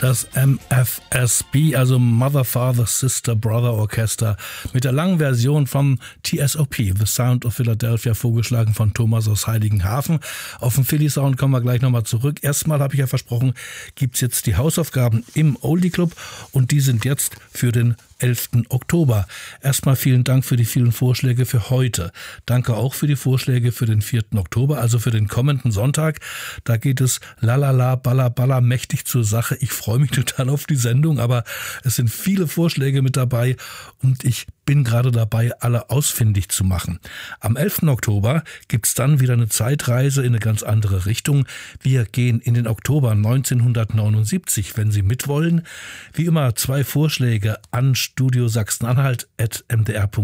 Das MFSB, also Mother, Father, Sister, Brother Orchester, mit der langen Version vom TSOP, The Sound of Philadelphia, vorgeschlagen von Thomas aus Heiligenhafen. Auf den Philly Sound kommen wir gleich nochmal zurück. Erstmal, habe ich ja versprochen, gibt's jetzt die Hausaufgaben im Oldie Club und die sind jetzt für den 11. Oktober. Erstmal vielen Dank für die vielen Vorschläge für heute. Danke auch für die Vorschläge für den 4. Oktober, also für den kommenden Sonntag. Da geht es lalala, balla, balla, mächtig zur Sache. Ich freue mich total auf die Sendung, aber es sind viele Vorschläge mit dabei und ich bin gerade dabei, alle ausfindig zu machen. Am 11. Oktober gibt's dann wieder eine Zeitreise in eine ganz andere Richtung. Wir gehen in den Oktober 1979, wenn Sie mitwollen. Wie immer 2 Vorschläge an studiosachsen-anhalt@mdr.de.